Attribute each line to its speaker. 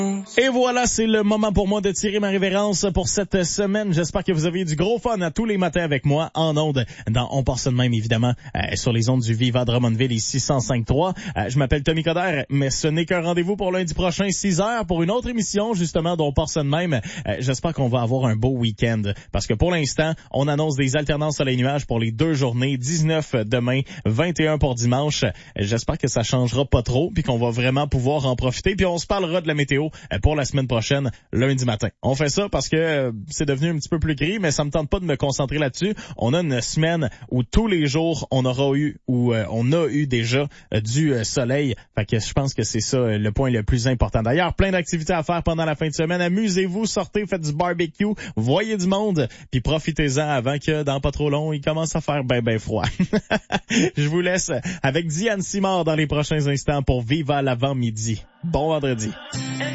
Speaker 1: Et voilà, c'est le moment pour moi de tirer ma révérence pour cette semaine. J'espère que vous avez du gros fun à tous les matins avec moi en ondes. On part ça de même, évidemment, sur les ondes du Viva Drummondville, ici 105.3. Je m'appelle Tommy Coderre, mais ce n'est qu'un rendez-vous pour lundi prochain, 6h, pour une autre émission, justement, dont on part ça de même. J'espère qu'on va avoir un beau week-end, parce que pour l'instant, on annonce des alternances soleil-nuages pour les 2 journées, 19 demain, 21 pour dimanche. J'espère que ça changera pas trop, puis qu'on va vraiment pouvoir en profiter, puis on se parlera de la météo pour la semaine prochaine, lundi matin. On fait ça parce que c'est devenu un petit peu plus gris, mais ça me tente pas de me concentrer là-dessus. On a une semaine où tous les jours, on a eu déjà du soleil. Fait que je pense que c'est ça le point le plus important. D'ailleurs, plein d'activités à faire pendant la fin de semaine. Amusez-vous, sortez, faites du barbecue, voyez du monde, puis profitez-en avant que dans pas trop long, il commence à faire ben froid. Je vous laisse avec Diane Simard dans les prochains instants pour Viva l'avant-midi. Bon vendredi.